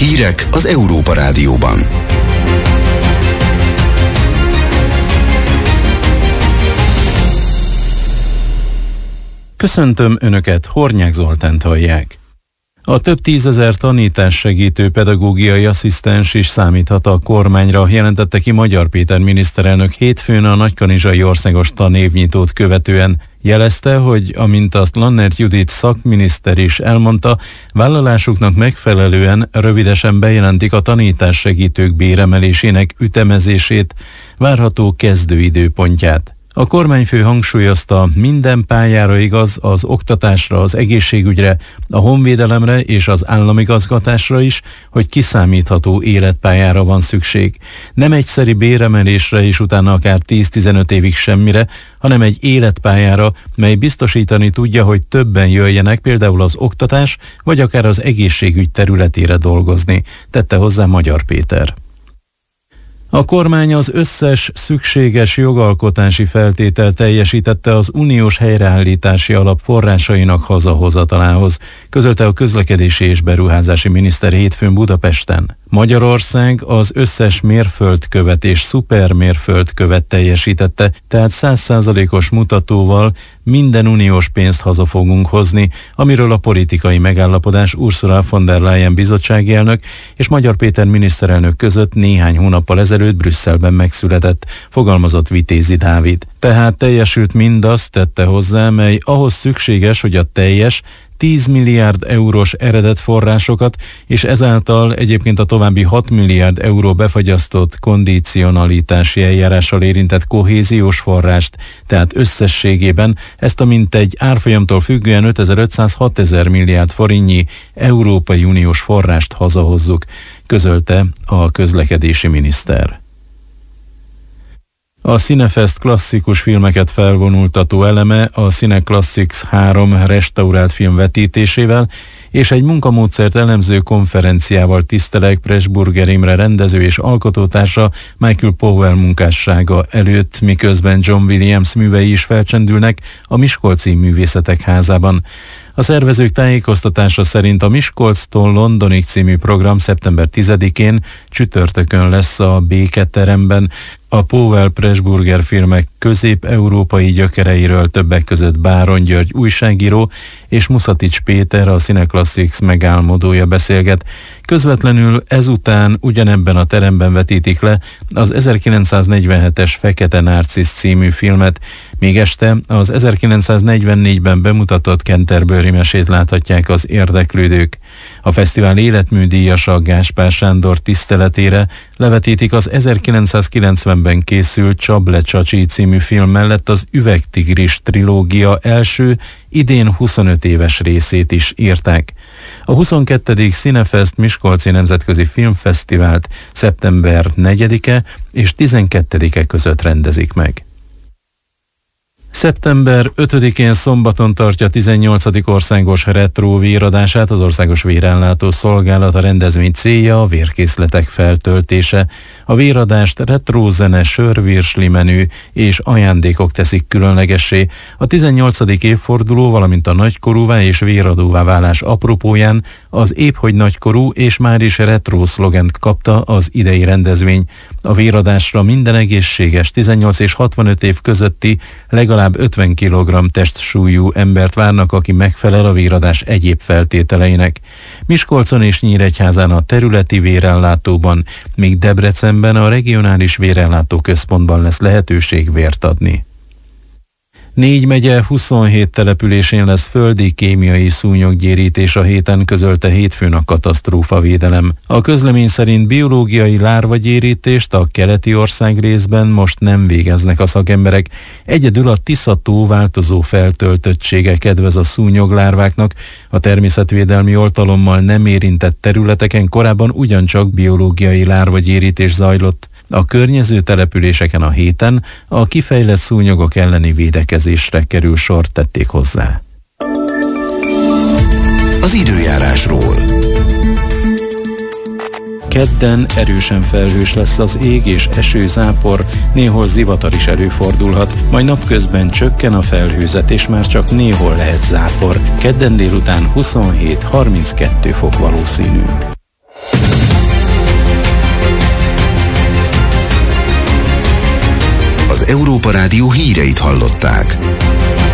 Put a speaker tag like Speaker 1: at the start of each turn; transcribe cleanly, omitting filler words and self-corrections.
Speaker 1: Hírek az Európa Rádióban.
Speaker 2: Köszöntöm Önöket, Hornyák Zoltánt hallják. A több tízezer tanítássegítő pedagógiai asszisztens is számíthat a kormányra, jelentette ki Magyar Péter miniszterelnök hétfőn a nagykanizsai országos tanévnyitót követően. Jelezte, hogy amint azt Lannert Judit szakminiszter is elmondta, vállalásuknak megfelelően rövidesen bejelentik a tanítássegítők béremelésének ütemezését, várható kezdőidőpontját. A kormányfő hangsúlyozta, minden pályára igaz, az oktatásra, az egészségügyre, a honvédelemre és az államigazgatásra is, hogy kiszámítható életpályára van szükség. Nem egyszeri béremelésre és utána akár 10-15 évig semmire, hanem egy életpályára, mely biztosítani tudja, hogy többen jöjjenek például az oktatás vagy akár az egészségügy területére dolgozni, tette hozzá Magyar Péter. A kormány az összes szükséges jogalkotási feltételt teljesítette az uniós helyreállítási alap forrásainak hazahozatalához, közölte a közlekedési és beruházási miniszter hétfőn Budapesten. Magyarország az összes mérföldkövet és szupermérföldkövet teljesítette, tehát 100%-os mutatóval minden uniós pénzt haza fogunk hozni, amiről a politikai megállapodás Ursula von der Leyen bizottsági elnök és Magyar Péter miniszterelnök között néhány hónappal ezelőtt Brüsszelben megszületett, fogalmazott Vitézi Dávid. Tehát teljesült mindazt, tette hozzá, mely ahhoz szükséges, hogy a teljes 10 milliárd eurós eredetforrásokat, és ezáltal egyébként a további 6 milliárd euró befagyasztott kondicionalitási eljárással érintett kohéziós forrást, tehát összességében ezt a mintegy árfolyamtól függően 5500-6000 milliárd forintnyi Európai Uniós forrást hazahozzuk, közölte a közlekedési miniszter. A Cinefest klasszikus filmeket felvonultató eleme a Cineclassics 3 restaurált film vetítésével és egy munkamódszert elemző konferenciával tiszteleg Pressburger Imre rendező és alkotótársa Michael Powell munkássága előtt, miközben John Williams művei is felcsendülnek a Miskolci Művészetek Házában. A szervezők tájékoztatása szerint a Miskolctól Londonig című program szeptember 10-én csütörtökön lesz a Béketeremben. A Powell Pressburger filmek közép-európai gyökereiről többek között Báron György újságíró és Muszatics Péter, a Cineclassics megálmodója beszélget. Közvetlenül ezután ugyanebben a teremben vetítik le az 1947-es Fekete Narcisz című filmet, még este az 1944-ben bemutatott Canterbury mesét láthatják az érdeklődők. A fesztivál életműdíjasa Gáspár Sándor tiszteletére levetítik az 1990-ben készült Csable Csacsi című film mellett az Üvegtigris trilógia első, idén 25 éves részét is írták. A 22. Cinefest Miskolci Nemzetközi Filmfesztivált szeptember 4-e és 12-e között rendezik meg. Szeptember 5-én szombaton tartja 18. országos retro véradását az Országos Vérellátó Szolgálat. A rendezvény célja a vérkészletek feltöltése. A véradást retrózene, sörvirsli menü és ajándékok teszik különlegessé. A 18. évforduló, valamint a nagykorúvá és véradóvá válás apropóján az épphogy nagykorú és már is retro szlogent kapta az idei rendezvény. A véradásra minden egészséges 18 és 65 év közötti legalább 50 kg testsúlyú embert várnak, aki megfelel a véradás egyéb feltételeinek. Miskolcon és Nyíregyházán a területi vérellátóban, míg Debrecenben a regionális vérellátó központban lesz lehetőség vért adni. 4 megye 27 településén lesz földi kémiai szúnyoggyérítés a héten, közölte hétfőn a katasztrófavédelem. A közlemény szerint biológiai lárvagyérítést a keleti országrészben most nem végeznek a szakemberek. Egyedül a Tisza-tó változó feltöltöttsége kedvez a szúnyoglárváknak. A természetvédelmi oltalommal nem érintett területeken korábban ugyancsak biológiai lárvagyérítés zajlott. A környező településeken a héten a kifejlett szúnyogok elleni védekezésre kerül sor, tették hozzá.
Speaker 1: Az időjárásról.
Speaker 2: Kedden erősen felhős lesz az ég és esőzápor, néhol zivatar is előfordulhat, majd napközben csökken a felhőzet és már csak néhol lehet zápor. Kedden délután 27-32 fok valószínű.
Speaker 1: Európa Rádió híreit hallották.